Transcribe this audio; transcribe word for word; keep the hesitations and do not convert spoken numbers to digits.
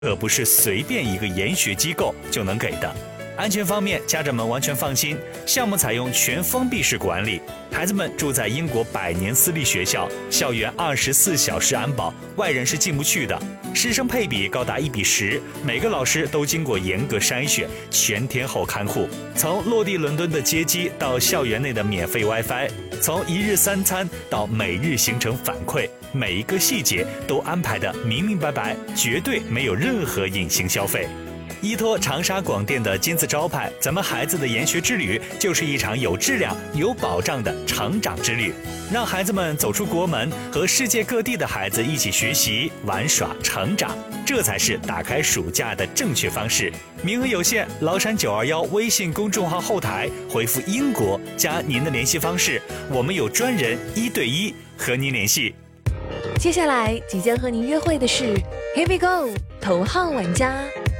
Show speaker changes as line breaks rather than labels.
可不是随便一个研学机构就能给的。安全方面，家长们完全放心，项目采用全封闭式管理，孩子们住在英国百年私立学校，校园二十四小时安保，外人是进不去的。师生配比高达一比十，每个老师都经过严格筛选，全天候看护。从落地伦敦的接机到校园内的免费 WiFi， 从一日三餐到每日行程反馈，每一个细节都安排得明明白白，绝对没有任何隐形消费。依托长沙广电的金字招牌，咱们孩子的研学之旅就是一场有质量、有保障的成长之旅，让孩子们走出国门，和世界各地的孩子一起学习、玩耍、成长，这才是打开暑假的正确方式。名额有限，崂山九二幺微信公众号后台回复英国加您的联系方式，我们有专人一对一和您联系。
接下来即将和您约会的是 Here we go 头号玩家。